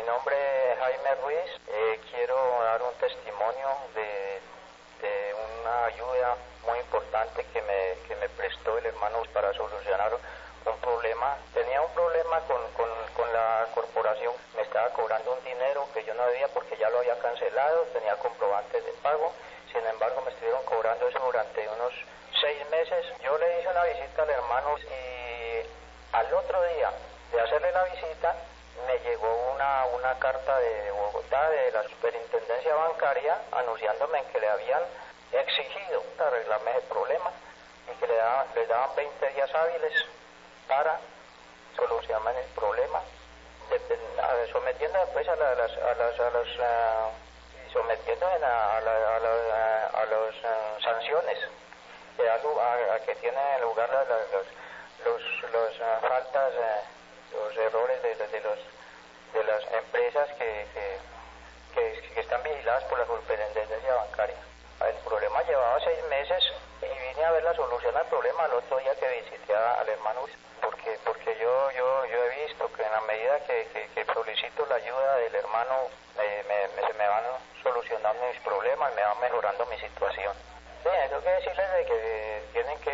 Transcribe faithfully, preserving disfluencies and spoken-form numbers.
mi nombre es Jaime Ruiz. Eh, quiero dar un testimonio de, de una ayuda muy importante que me, que me prestó el hermano para solucionar un problema. Tenía un problema con, con, con la corporación. Me estaba cobrando un dinero que yo no debía porque ya lo había cancelado, tenía comprobantes de pago. Sin embargo, me estuvieron cobrando eso durante unos seis meses. Yo le hice una visita al hermano y al otro día de hacerle la visita me llegó una, una carta de Bogotá, de la superintendencia bancaria, anunciándome que le habían exigido arreglarme el problema y que le daban, les daban veinte días hábiles para solucionar el problema, de, de, sometiendo después a, la, a las, a las, a las uh, sometiendo a, la, a, la, a, la, a las uh, sanciones que da lugar, a, a que tienen lugar la, la, los los, los uh, faltas, uh, los errores de, de, de los de las empresas que, que, que, que están vigiladas por la superintendencia bancaria. El problema llevaba seis meses y vine a ver la solución al problema el otro día que visité al hermano, porque porque yo yo yo he visto que en la medida que, que, que solicito la ayuda del hermano eh, me, me, se me van solucionando mis problemas, me van mejorando mi situación. Bien, tengo que decirles de que tienen que